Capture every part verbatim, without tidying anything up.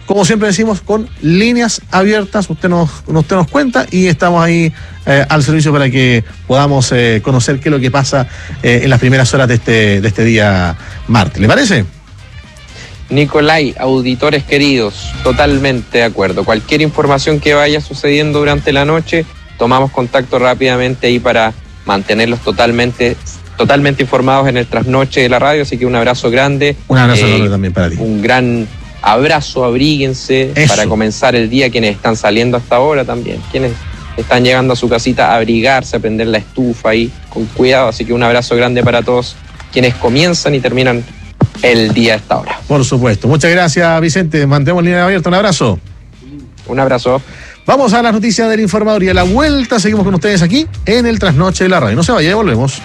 como siempre decimos, con líneas abiertas. Usted nos, usted nos cuenta y estamos ahí eh, al servicio para que podamos eh, conocer qué es lo que pasa eh, en las primeras horas de este, de este día martes. ¿Le parece? Nicolai, auditores queridos, totalmente de acuerdo. Cualquier información que vaya sucediendo durante la noche, tomamos contacto rápidamente ahí para mantenerlos totalmente, totalmente informados en el trasnoche de la radio. Así que un abrazo grande. Un abrazo eh, enorme también para ti. Un gran abrazo, abríguense Eso. Para comenzar el día. Quienes están saliendo hasta ahora también, quienes están llegando a su casita, a abrigarse, a prender la estufa ahí con cuidado. Así que un abrazo grande para todos quienes comienzan y terminan el día a esta hora. Por supuesto. Muchas gracias, Vicente. Mantenemos línea abierta. Un abrazo. Un abrazo. Vamos a las noticias del informador y a la vuelta seguimos con ustedes aquí en el Trasnoche de la Radio. No se vaya, volvemos.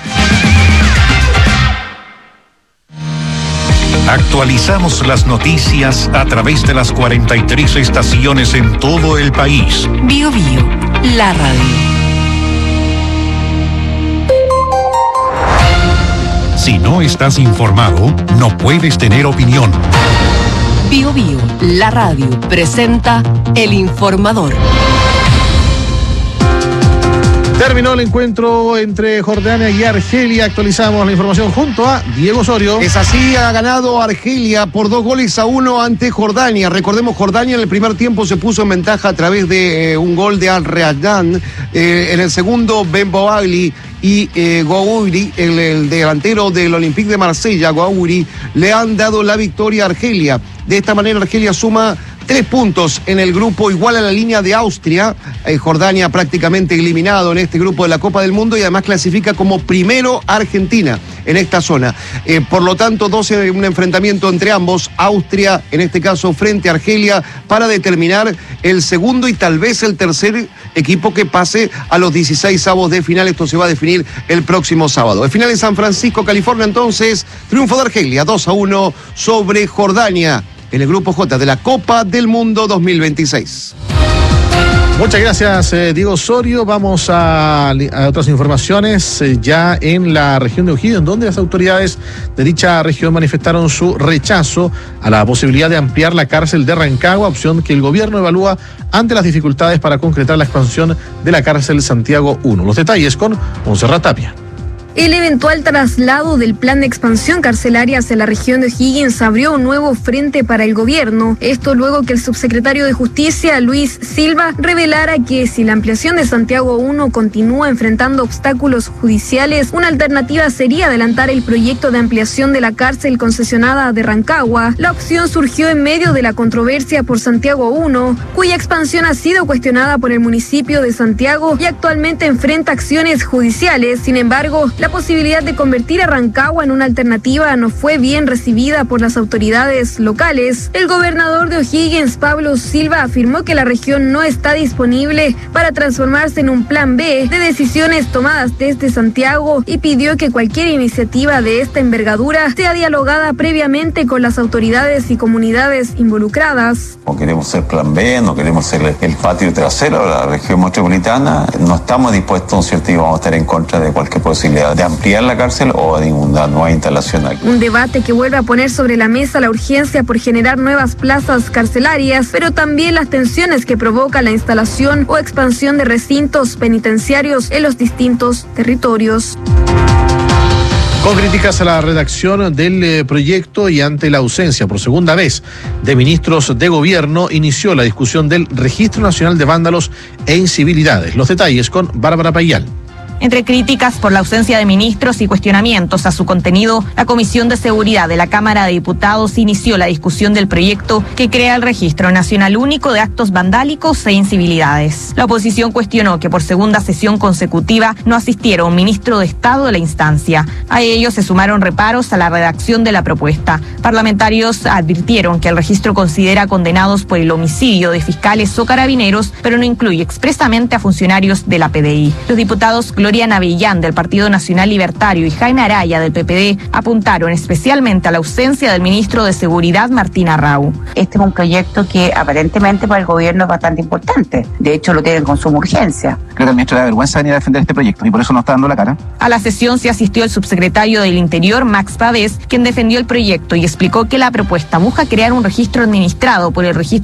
Actualizamos las noticias a través de las cuarenta y tres estaciones en todo el país. Bio Bio, la radio. Si no estás informado, no puedes tener opinión. Bio Bio, la radio, presenta El Informador. Terminó el encuentro entre Jordania y Argelia. Actualizamos la información junto a Diego Osorio. Es así, ha ganado Argelia por dos goles a uno ante Jordania. Recordemos, Jordania en el primer tiempo se puso en ventaja a través de eh, un gol de Al-Rayyan. Eh, en el segundo, Ben Boagli y eh, Gouiri, el, el delantero del Olympique de Marsella, Gouiri, le han dado la victoria a Argelia. De esta manera, Argelia suma tres puntos en el grupo, igual a la línea de Austria. Eh, Jordania prácticamente eliminado en este grupo de la Copa del Mundo y además clasifica como primero Argentina en esta zona. Eh, por lo tanto, doce, un enfrentamiento entre ambos, Austria en este caso frente a Argelia, para determinar el segundo y tal vez el tercer equipo que pase a los dieciséis avos de final. Esto se va a definir el próximo sábado. El final en San Francisco, California, entonces, triunfo de Argelia, dos a uno sobre Jordania en el Grupo J de la Copa del Mundo dos mil veintiséis. Muchas gracias, eh, Diego Osorio. Vamos a, a otras informaciones eh, ya en la región de O'Higgins, en donde las autoridades de dicha región manifestaron su rechazo a la posibilidad de ampliar la cárcel de Rancagua, opción que el gobierno evalúa ante las dificultades para concretar la expansión de la cárcel Santiago uno. Los detalles con Montserrat Tapia. El eventual traslado del plan de expansión carcelaria hacia la región de O'Higgins abrió un nuevo frente para el gobierno. Esto luego que el subsecretario de Justicia, Luis Silva, revelara que si la ampliación de Santiago uno continúa enfrentando obstáculos judiciales, una alternativa sería adelantar el proyecto de ampliación de la cárcel concesionada de Rancagua. La opción surgió en medio de la controversia por Santiago uno, cuya expansión ha sido cuestionada por el municipio de Santiago y actualmente enfrenta acciones judiciales. Sin embargo, la posibilidad de convertir a Rancagua en una alternativa no fue bien recibida por las autoridades locales. El gobernador de O'Higgins, Pablo Silva, afirmó que la región no está disponible para transformarse en un plan B de decisiones tomadas desde Santiago y pidió que cualquier iniciativa de esta envergadura sea dialogada previamente con las autoridades y comunidades involucradas. No queremos ser plan B, no queremos ser el patio trasero de la región metropolitana. No estamos dispuestos, ¿cierto? Y vamos a estar en contra de cualquier posibilidad de ampliar la cárcel o de una nueva instalación aquí. Un debate que vuelve a poner sobre la mesa la urgencia por generar nuevas plazas carcelarias, pero también las tensiones que provoca la instalación o expansión de recintos penitenciarios en los distintos territorios. Con críticas a la redacción del eh, proyecto y ante la ausencia por segunda vez de ministros de gobierno, inició la discusión del Registro Nacional de Vándalos e Incivilidades. Los detalles con Bárbara Payal. Entre críticas por la ausencia de ministros y cuestionamientos a su contenido, la Comisión de Seguridad de la Cámara de Diputados inició la discusión del proyecto que crea el Registro Nacional Único de Actos Vandálicos e Incivilidades. La oposición cuestionó que por segunda sesión consecutiva no asistiera un ministro de Estado de la instancia. A ello se sumaron reparos a la redacción de la propuesta. Parlamentarios advirtieron que el registro considera condenados por el homicidio de fiscales o carabineros, pero no incluye expresamente a funcionarios de la P D I. Los diputados Gloria Navillán del Partido Nacional Libertario y Jaime Araya del P P D apuntaron especialmente a la ausencia del ministro de Seguridad Martín Arrau. Este es un proyecto que aparentemente para el gobierno es bastante importante. De hecho, lo tienen con suma urgencia. Creo que al ministro le da vergüenza venir a defender este proyecto y por eso no está dando la cara. A la sesión se asistió el subsecretario del Interior, Max Pavés, quien defendió el proyecto y explicó que la propuesta busca crear un registro administrado por el registro